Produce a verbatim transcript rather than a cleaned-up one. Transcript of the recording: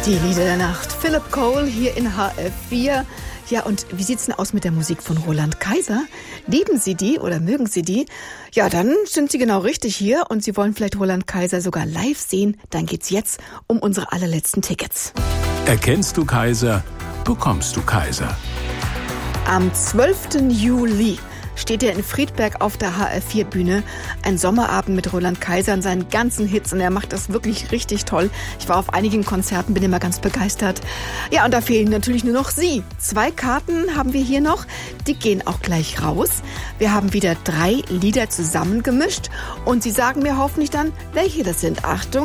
Die Lieder der Nacht. Philip Cole hier in H F vier. Ja, und wie sieht's denn aus mit der Musik von Roland Kaiser? Lieben Sie die oder mögen Sie die? Ja, dann sind Sie genau richtig hier und Sie wollen vielleicht Roland Kaiser sogar live sehen. Dann geht's jetzt um unsere allerletzten Tickets. Erkennst du Kaiser, bekommst du Kaiser. Am zwölften Juli steht er in Friedberg auf der H F vier Bühne. Ein Sommerabend mit Roland Kaiser und seinen ganzen Hits. Und er macht das wirklich richtig toll. Ich war auf einigen Konzerten, bin immer ganz begeistert. Ja, und da fehlen natürlich nur noch Sie. Zwei Karten haben wir hier noch. Die gehen auch gleich raus. Wir haben wieder drei Lieder zusammengemischt. Und Sie sagen mir hoffentlich dann, welche das sind. Achtung.